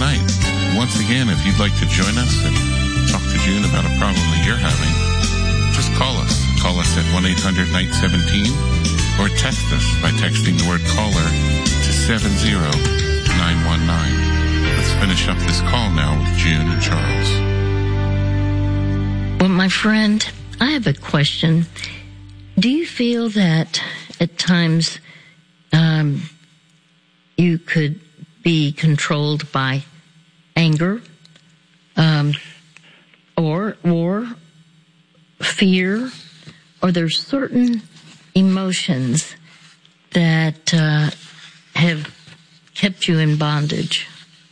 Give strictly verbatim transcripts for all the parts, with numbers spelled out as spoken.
night. Once again, if you'd like to join us and talk to June about a problem that you're having, just call us. Call us at one eight hundred night seventeen or text us by texting the word caller to seven zero nine one nine. Let's finish up this call now with June and Charles. Well, my friend, I have a question. Do you feel that at times um, you could be controlled by anger um, or or fear, or there's certain emotions that uh, have kept you in bondage?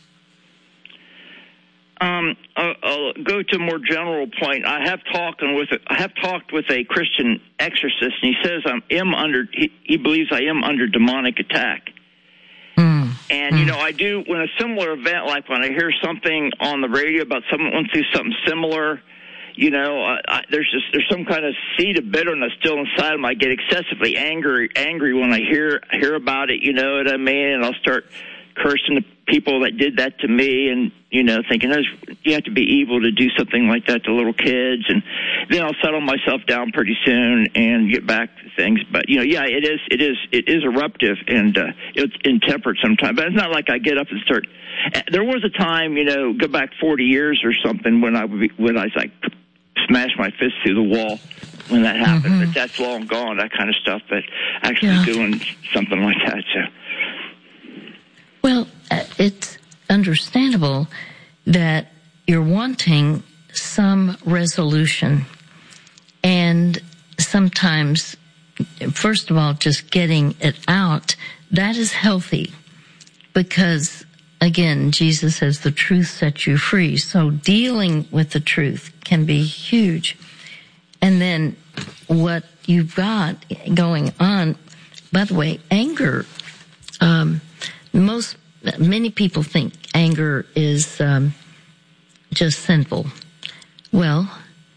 Um, I'll, I'll go to a more general point. I have talked with a, I have talked with a Christian exorcist, and he says I am under. He, he believes I am under demonic attack. Mm. And mm. you know, I do when a similar event, like when I hear something on the radio about someone went through something similar. You know, uh, I, there's just there's some kind of seed of bitterness still inside of me. I get excessively angry angry when I hear hear about it. You know what I mean? And I'll start cursing the people that did that to me, and you know, thinking you have to be evil to do something like that to little kids. And then I'll settle myself down pretty soon and get back to things. But you know, yeah, it is it is it is eruptive and uh, it's intemperate sometimes. But it's not like I get up and start. There was a time, you know, go back forty years or something when I would be, when I was like smash my fist through the wall when that happened. Mm-hmm. But that's long gone, that kind of stuff. But actually yeah. doing something like that, so. Well, uh, it's understandable that you're wanting some resolution. And sometimes, first of all, just getting it out, that is healthy. Because, again, Jesus says the truth sets you free. So dealing with the truth can be huge. And then what you've got going on, by the way, anger, um, Most, many people think anger is um, just sinful. Well,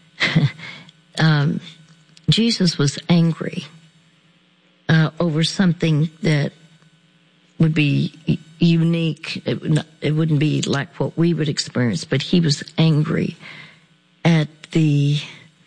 um, Jesus was angry uh, over something that would be unique. It, would not, it wouldn't be like what we would experience, but he was angry at the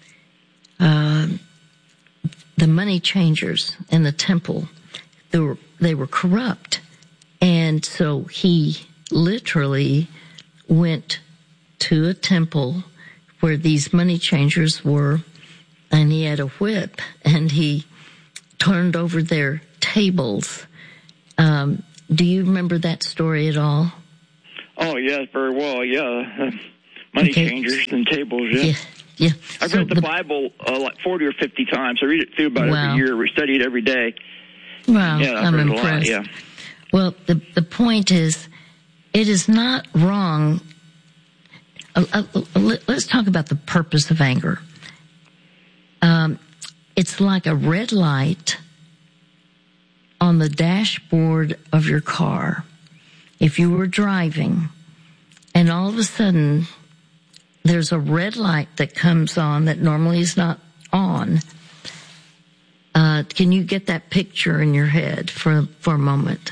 uh, the money changers in the temple. They were, they were corrupt. And so he literally went to a temple where these money changers were, and he had a whip, and he turned over their tables. Um, do you remember that story at all? Oh, yes, very well, yeah. Money okay. changers and tables, yeah. Yeah, yeah. I've so read the, the Bible uh, like forty or fifty times. I read it through about wow. every year. We study it every day. Wow, yeah, I'm impressed. Lot, yeah. Well, the the point is, it is not wrong. Uh, uh, let's talk about the purpose of anger. Um, it's like a red light on the dashboard of your car. If you were driving, and all of a sudden there's a red light that comes on that normally is not on. Uh, can you get that picture in your head for for a moment?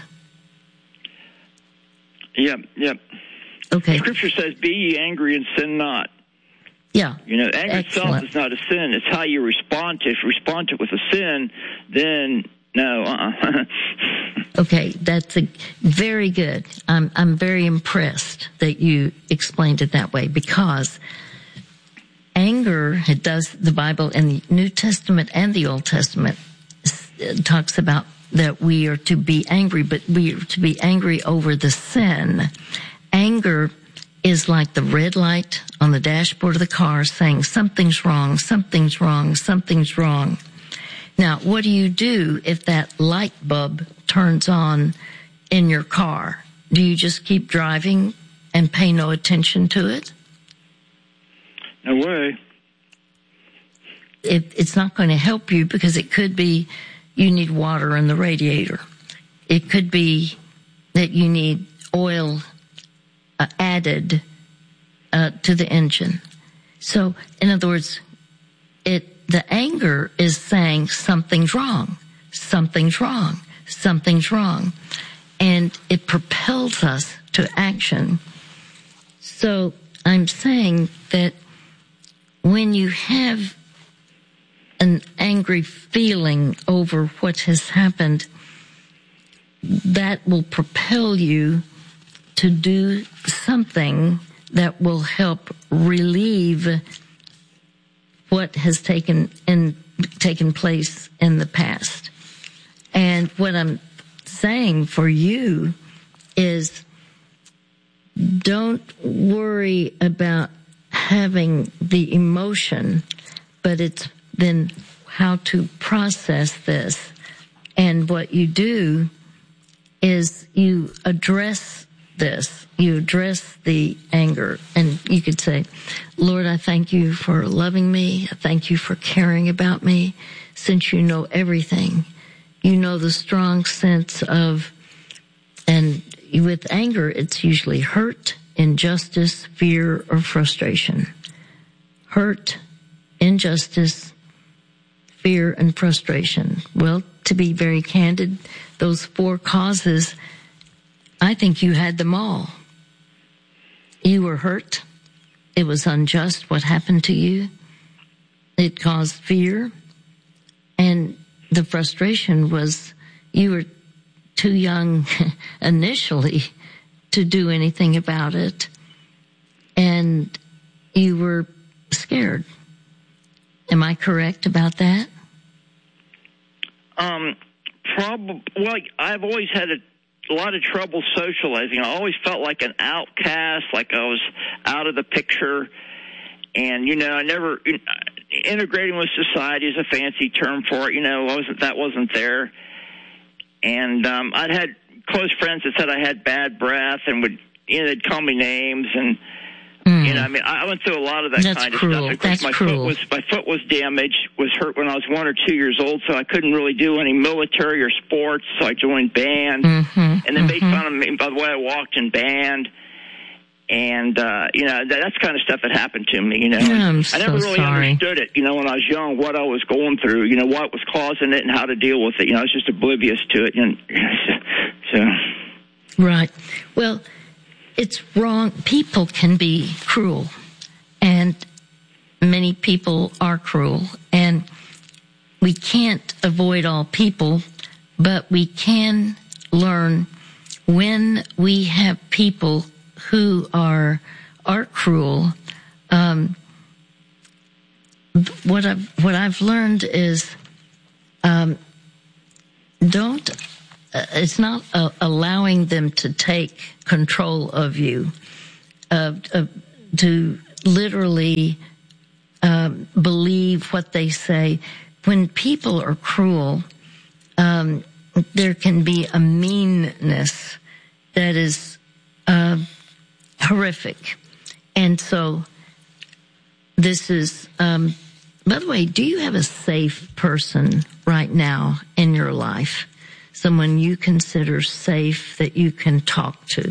Yep, yep. Okay. The scripture says, be ye angry and sin not. Yeah. You know, anger Excellent. itself is not a sin. It's how you respond to it. If you respond to it with a sin, then no, uh-uh. Okay, that's a, very good. I'm, I'm very impressed that you explained it that way, because anger, it does, the Bible in the New Testament and the Old Testament talks about that we are to be angry, but we are to be angry over the sin. Anger is like the red light on the dashboard of the car saying something's wrong, something's wrong, something's wrong. Now, what do you do if that light bulb turns on in your car? Do you just keep driving and pay no attention to it? No way. It, it's not going to help you, because it could be you need water in the radiator. It could be that you need oil uh, added uh, to the engine. So, in other words, it the anger is saying something's wrong, something's wrong, something's wrong. And it propels us to action So I'm saying that when you have an angry feeling over what has happened, that will propel you to do something that will help relieve what has taken in taken place in the past. And what I'm saying for you is, don't worry about having the emotion, but it's then how to process this. And what you do is you address this. You address the anger. And you could say, Lord, I thank you for loving me. I thank you for caring about me. Since you know everything, you know the strong sense of, and with anger, it's usually hurt, injustice, fear, or frustration. Hurt, injustice, fear, and frustration. Well, to be very candid, those four causes, I think you had them all. You were hurt. It was unjust what happened to you. It caused fear. And the frustration was you were too young initially to do anything about it. And you were scared. Am I correct about that? Um, probably. Well, I've always had a a lot of trouble socializing. I always felt like an outcast, like I was out of the picture. And, you know, I never, integrating with society is a fancy term for it. You know, wasn't that wasn't there. And um, I'd had close friends that said I had bad breath and would, you know, they'd call me names. And, mm. you know, I mean, I went through a lot of that That's kind cruel. of stuff. Of course, That's my cruel. foot was my foot was damaged, was hurt when I was one or two years old, so I couldn't really do any military or sports. So I joined band, mm-hmm, and then mm-hmm. made fun of me by the way I walked in band. And uh, you know, that, that's the kind of stuff that happened to me. You know, I'm I never so really sorry. understood it. You know, when I was young, what I was going through. You know, what was causing it and how to deal with it. You know, I was just oblivious to it. And so, right. Well, it's wrong. People can be cruel. And many people are cruel, and we can't avoid all people, but we can learn when we have people who are are cruel. Um, what I've what I've learned is um, don't. Uh, it's not uh, allowing them to take control of you, uh, uh, to literally um, believe what they say. When people are cruel, um, there can be a meanness that is uh, horrific. And so this is, um, by the way, do you have a safe person right now in your life? Someone you consider safe that you can talk to?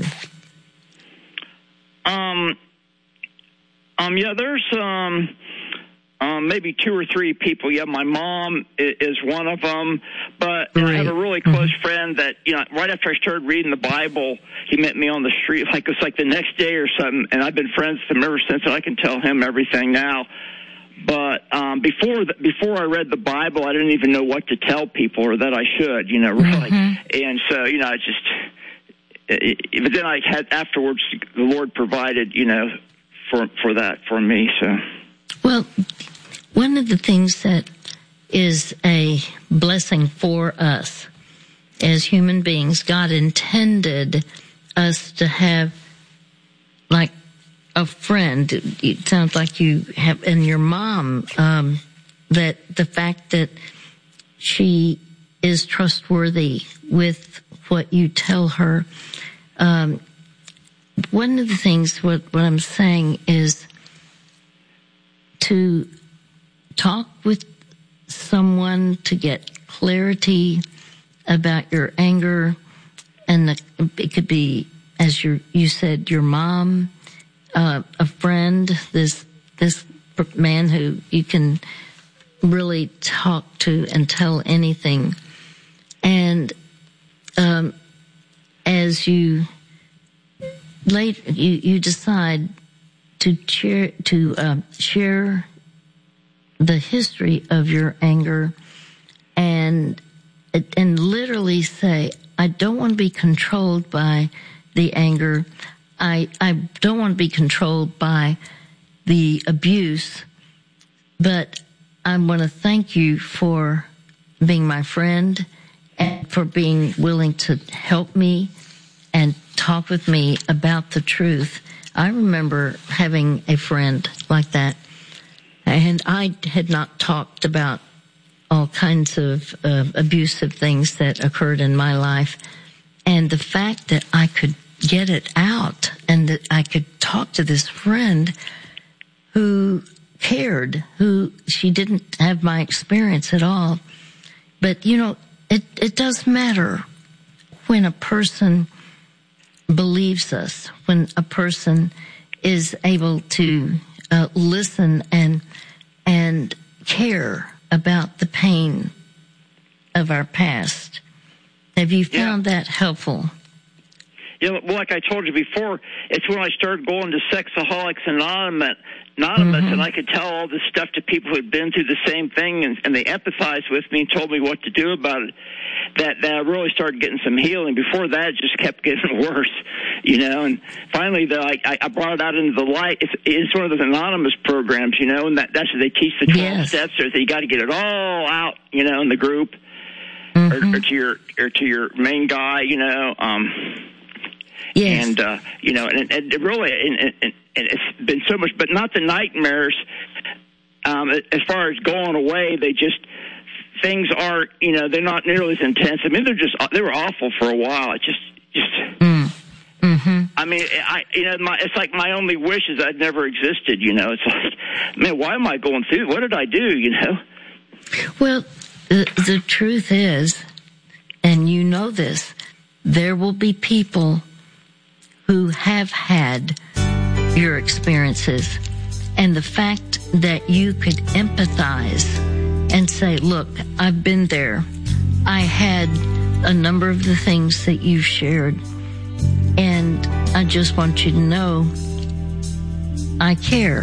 Um, um, yeah, there's um, um, maybe two or three people. Yeah, my mom is one of them, but Right. I have a really close Mm-hmm. friend that, you know, right after I started reading the Bible, he met me on the street, like it's like the next day or something, and I've been friends with him ever since, and I can tell him everything now. But um, before the, before I read the Bible, I didn't even know what to tell people or that I should, you know, really. Mm-hmm. And so, you know, I just, it, it, but then I had afterwards, the Lord provided, you know, for for that for me. So, well, one of the things that is a blessing for us as human beings, God intended us to have, like, a friend. It sounds like you have, and your mom, um, that the fact that she is trustworthy with what you tell her. Um, one of the things, what, what I'm saying is to talk with someone to get clarity about your anger, and the, it could be, as you you said, your mom, uh, a friend, this this man who you can really talk to and tell anything. And um, as you later you, you decide to share, to uh, share the history of your anger and and literally say, I don't want to be controlled by the anger. I I don't want to be controlled by the abuse, but I want to thank you for being my friend and for being willing to help me and talk with me about the truth. I remember having a friend like that, and I had not talked about all kinds of uh, abusive things that occurred in my life. And the fact that I could get it out and that I could talk to this friend who cared, who she didn't have my experience at all. But, you know, it, it does matter when a person believes us, when a person is able to uh, listen and and care about the pain of our past. Have you found yeah. that helpful? Yeah, well, like I told you before, it's when I started going to Sexaholics Anonymous, Anonymous mm-hmm. and I could tell all this stuff to people who had been through the same thing, and, and they empathized with me and told me what to do about it, that, that I really started getting some healing. Before that, it just kept getting worse, you know, and finally, the, I, I brought it out into the light. It's, it's one of those anonymous programs, you know, and that, that's what they teach the twelve yes. steps, or that you got to get it all out, you know, in the group, mm-hmm. or, or to your or to your main guy, you know, um, yes. and, uh, you know, and, and it really, and, and, and it's been so much, but not the nightmares. Um, as far as going away, they just, things aren't, you know, they're not nearly as intense. I mean, they're just, they were awful for a while. It just, just, mm. mm-hmm. I mean, I, you know, my, it's like my only wish is I'd never existed, you know. It's like, man, why am I going through? What did I do, you know? Well, the, the truth is, and you know this, there will be people who have had your experiences, and the fact that you could empathize and say, look, I've been there. I had a number of the things that you shared, and I just want you to know I care.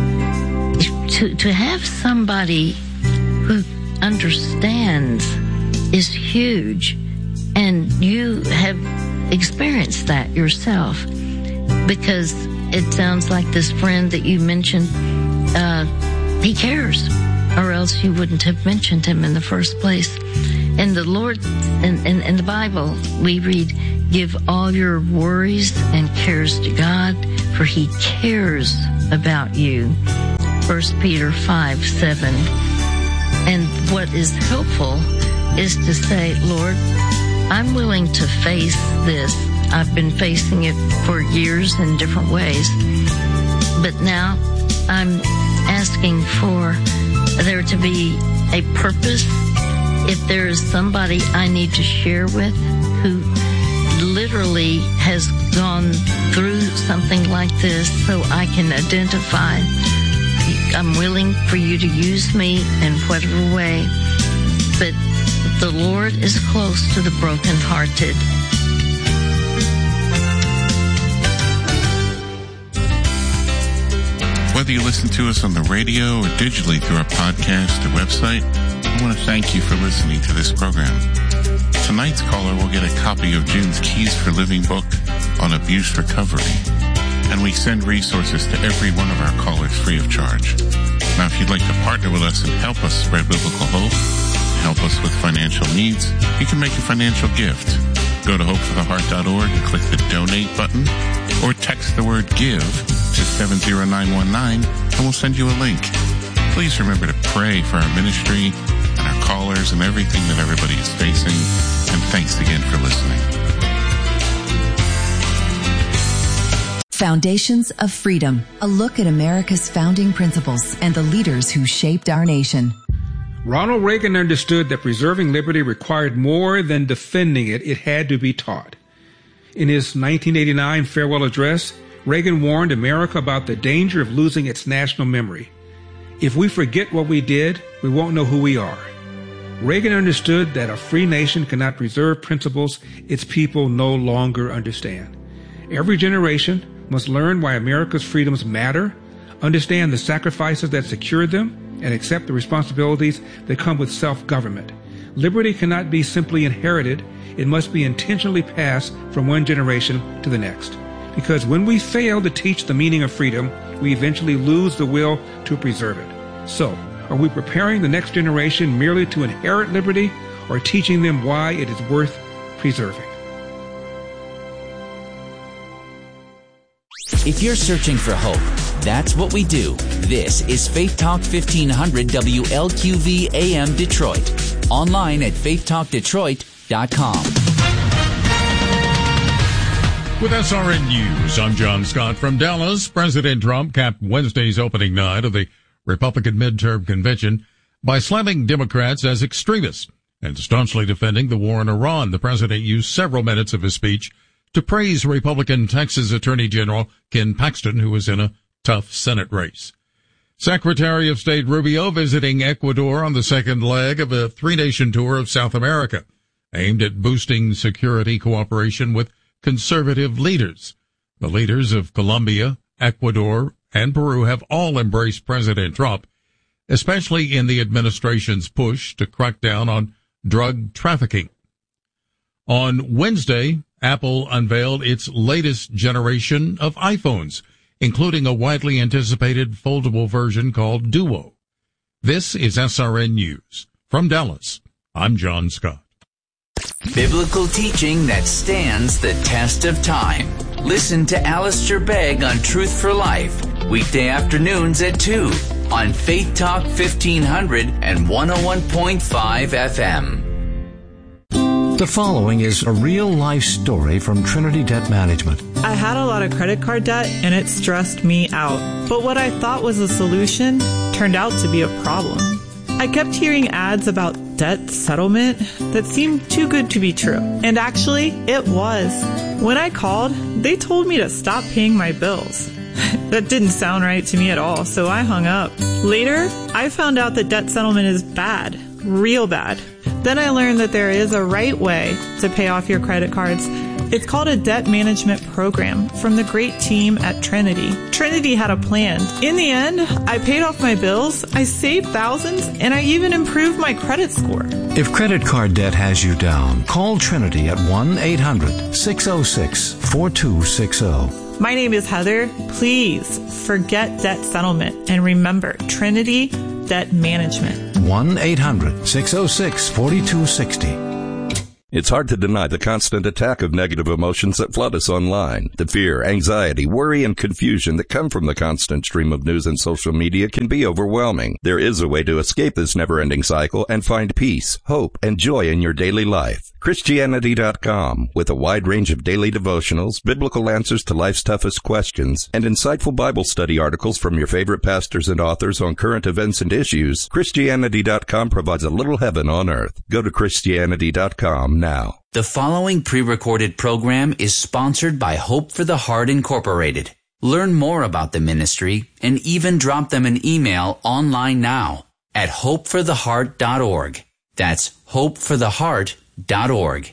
To, to have somebody who understands is huge, and you have experienced that yourself, because it sounds like this friend that you mentioned, uh, he cares, or else you wouldn't have mentioned him in the first place. And the Lord, in, in, in the Bible, we read, give all your worries and cares to God, for he cares about you. First Peter five, seven. And what is helpful is to say, Lord, I'm willing to face this. I've been facing it for years in different ways, but now I'm asking for there to be a purpose. If there is somebody I need to share with who literally has gone through something like this, so I can identify, I'm willing for you to use me in whatever way, but the Lord is close to the brokenhearted. Whether you listen to us on the radio or digitally through our podcast or website, I want to thank you for listening to this program. Tonight's caller will get a copy of June's Keys for Living book on abuse recovery, and we send resources to every one of our callers free of charge. Now, if you'd like to partner with us and help us spread biblical hope, help us with financial needs, you can make a financial gift. Go to hope for the heart dot org and click the donate button, or text the word give to seven zero nine one nine and we'll send you a link. Please remember to pray for our ministry and our callers and everything that everybody is facing. And thanks again for listening. Foundations of Freedom, a look at America's founding principles and the leaders who shaped our nation. Ronald Reagan understood that preserving liberty required more than defending it. It had to be taught. In his nineteen eighty-nine farewell address, Reagan warned America about the danger of losing its national memory. If we forget what we did, we won't know who we are. Reagan understood that a free nation cannot preserve principles its people no longer understand. Every generation must learn why America's freedoms matter, understand the sacrifices that secured them, and accept the responsibilities that come with self-government. Liberty cannot be simply inherited. It must be intentionally passed from one generation to the next. Because when we fail to teach the meaning of freedom, we eventually lose the will to preserve it. So, are we preparing the next generation merely to inherit liberty, or teaching them why it is worth preserving? If you're searching for hope, that's what we do. This is Faith Talk fifteen hundred W L Q V A M Detroit. Online at faith talk detroit dot com. With S R N News, I'm John Scott from Dallas. President Trump capped Wednesday's opening night of the Republican midterm convention by slamming Democrats as extremists and staunchly defending the war in Iran. The president used several minutes of his speech to praise Republican Texas Attorney General Ken Paxton, who was in a tough Senate race. Secretary of State Rubio visiting Ecuador on the second leg of a three-nation tour of South America, aimed at boosting security cooperation with conservative leaders. The leaders of Colombia, Ecuador, and Peru have all embraced President Trump, especially in the administration's push to crack down on drug trafficking. On Wednesday, Apple unveiled its latest generation of iPhones, including a widely anticipated foldable version called Duo. This is S R N News. From Dallas, I'm John Scott. Biblical teaching that stands the test of time. Listen to Alistair Begg on Truth for Life, weekday afternoons at two on Faith Talk fifteen hundred and one oh one point five F M. The following is a real-life story from Trinity Debt Management. I had a lot of credit card debt, and it stressed me out. But what I thought was a solution turned out to be a problem. I kept hearing ads about debt settlement that seemed too good to be true. And actually, it was. When I called, they told me to stop paying my bills. That didn't sound right to me at all, so I hung up. Later, I found out that debt settlement is bad. Real bad. Then I learned that there is a right way to pay off your credit cards. It's called a debt management program from the great team at Trinity. Trinity had a plan. In the end, I paid off my bills, I saved thousands, and I even improved my credit score. If credit card debt has you down, call Trinity at one eight hundred six oh six four two six oh. My name is Heather. Please forget debt settlement and remember Trinity Debt Management. one eight hundred six oh six four two six oh. It's hard to deny the constant attack of negative emotions that flood us online. The fear, anxiety, worry, and confusion that come from the constant stream of news and social media can be overwhelming. There is a way to escape this never-ending cycle and find peace, hope, and joy in your daily life. Christianity dot com, with a wide range of daily devotionals, biblical answers to life's toughest questions, and insightful Bible study articles from your favorite pastors and authors on current events and issues, Christianity dot com provides a little heaven on earth. Go to Christianity dot com now. The following pre-recorded program is sponsored by Hope for the Heart Incorporated. Learn more about the ministry and even drop them an email online now at hope for the heart dot org. That's hope for the heart dot org.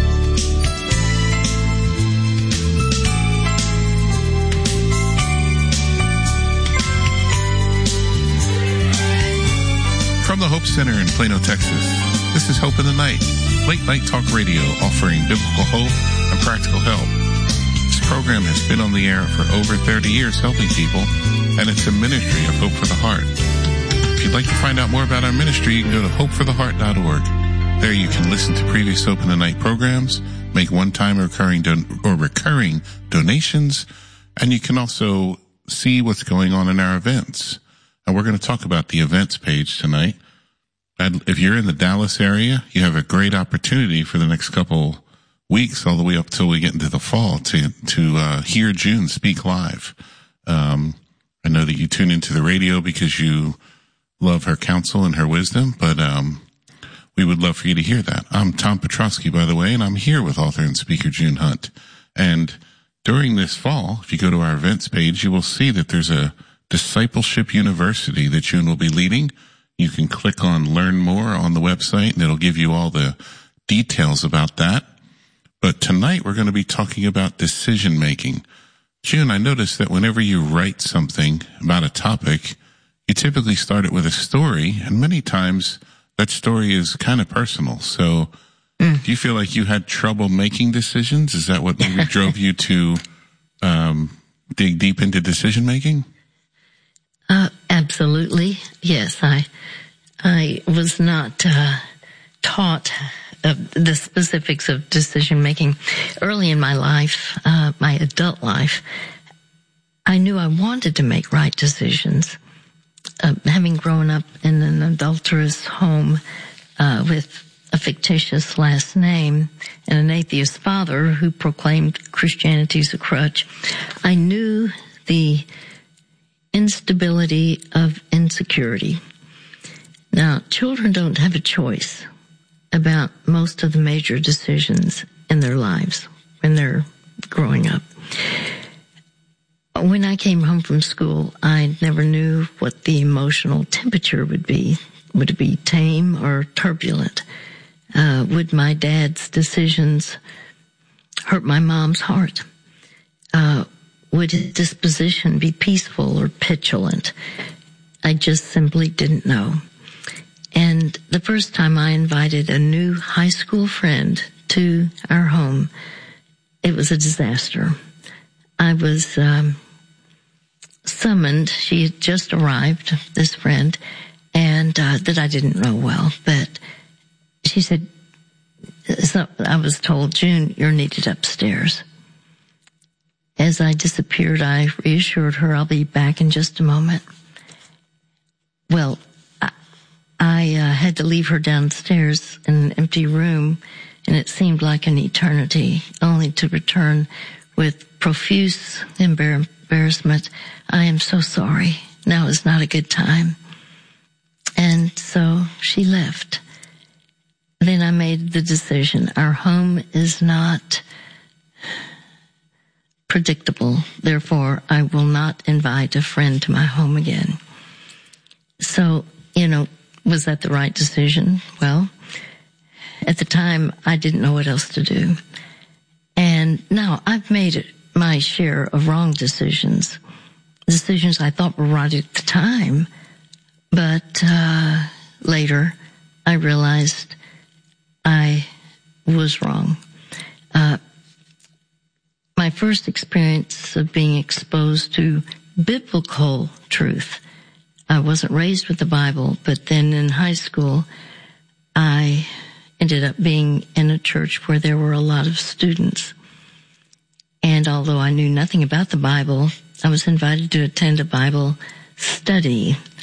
From the Hope Center in Plano, Texas, this is Hope in the Night, late night talk radio offering biblical hope and practical help. This program has been on the air for over thirty years helping people, and it's a ministry of Hope for the Heart. If you'd like to find out more about our ministry, you can go to hope for the heart dot org. There you can listen to previous Hope in the Night programs, make one-time recurring don- or recurring donations, and you can also see what's going on in our events. And we're going to talk about the events page tonight. And if you're in the Dallas area, you have a great opportunity for the next couple weeks, all the way up till we get into the fall, to to uh, hear June speak live. Um, I know that you tune into the radio because you love her counsel and her wisdom, but um, we would love for you to hear that. I'm Tom Petrosky, by the way, and I'm here with author and speaker June Hunt. And during this fall, if you go to our events page, you will see that there's a discipleship university that June will be leading. You can click on Learn More on the website, and it'll give you all the details about that. But tonight we're going to be talking about decision making. June, I noticed that whenever you write something about a topic, you typically start it with a story, and many times that story is kind of personal. So mm. do you feel like you had trouble making decisions? Is that what maybe drove you to um, dig deep into decision making? Uh, absolutely. Yes, I I was not uh, taught uh, the specifics of decision making. Early in my life, uh, my adult life, I knew I wanted to make right decisions. Uh, having grown up in an adulterous home uh, with a fictitious last name and an atheist father who proclaimed Christianity as a crutch, I knew the instability of insecurity. Now, children don't have a choice about most of the major decisions in their lives when they're growing up. When I came home from school, I never knew what the emotional temperature would be. Would it be tame or turbulent? Uh, would my dad's decisions hurt my mom's heart? Uh, would his disposition be peaceful or petulant? I just simply didn't know. And the first time I invited a new high school friend to our home, it was a disaster. I was um, summoned. She had just arrived, this friend, and uh, that I didn't know well. But she said, so I was told, June, you're needed upstairs. As I disappeared, I reassured her I'll be back in just a moment. Well, I, I uh, had to leave her downstairs in an empty room, and it seemed like an eternity, only to return with profuse embar- embarrassment. I am so sorry. Now is not a good time. And so she left. Then I made the decision. Our home is not predictable. Therefore, I will not invite a friend to my home again. So, you know, was that the right decision? Well, at the time, I didn't know what else to do. And now I've made it my share of wrong decisions, decisions I thought were right at the time. But uh, later, I realized I was wrong. Uh, my first experience of being exposed to biblical truth, I wasn't raised with the Bible, but then in high school, I ended up being in a church where there were a lot of students. And although I knew nothing about the Bible, I was invited to attend a Bible study